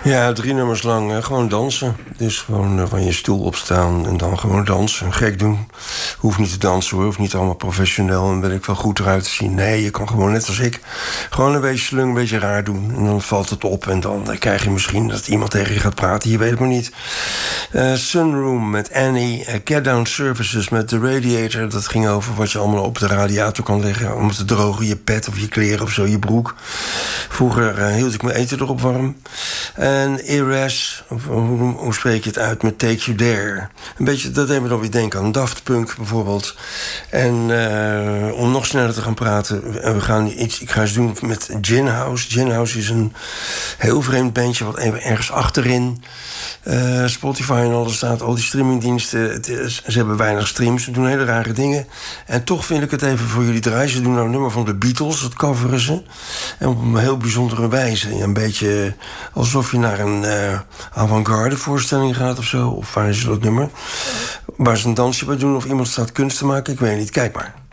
Ja, 3 nummers lang gewoon dansen. Dus gewoon van je stoel opstaan en dan gewoon dansen. Gek doen. Hoeft niet te dansen hoor, hoeft niet allemaal professioneel en ben ik wel goed eruit te zien. Nee, je kan gewoon net als ik gewoon een beetje slung, een beetje raar doen. En dan valt het op en dan krijg je misschien dat iemand tegen je gaat praten. Je weet het maar niet. Sunroom met Annie. Get Down Services met The Radiator. Dat ging over wat je allemaal op de radiator kan leggen om te drogen. Je pet of je kleren of zo, je broek. Vroeger hield ik mijn eten erop warm. En Eras, hoe spreek je het uit, met Take You There. Een beetje, dat deed me dan weer denken aan Daft Punk bijvoorbeeld. En om nog sneller te gaan praten, ik ga iets doen met Gin House. Gin House is een heel vreemd bandje wat even ergens achterin Spotify en alles staat. Al die streamingdiensten, ze hebben weinig streams, ze doen hele rare dingen. En toch vind ik het even voor jullie draaien. Ze doen nou een nummer van de Beatles, dat coveren ze. En op een heel bijzondere wijze. Een beetje alsof je naar een avant-garde voorstelling gaat of zo. Of waar is dat nummer? Waar ze een dansje bij doen of iemand staat kunst te maken, ik weet niet. Kijk maar.